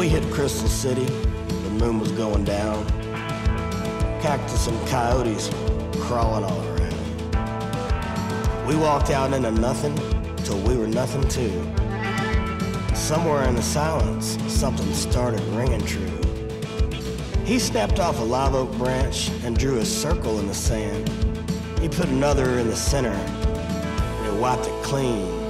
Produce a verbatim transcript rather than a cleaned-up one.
We hit Crystal City, the moon was going down. Cactus and coyotes crawling all around. We walked out into nothing till we were nothing too. Somewhere in the silence, something started ringing true. He snapped off a live oak branch and drew a circle in the sand. He put another in the center and he wiped it clean